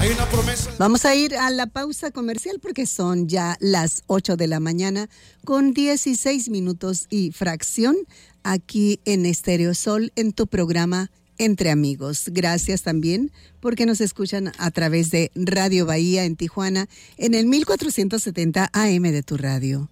Hay una promesa. Vamos a ir a la pausa comercial porque son ya las 8 de la mañana con 16 minutos y fracción aquí en Estéreo Sol en tu programa Entre Amigos. Gracias también porque nos escuchan a través de Radio Bahía en Tijuana en el 1470 AM de tu radio.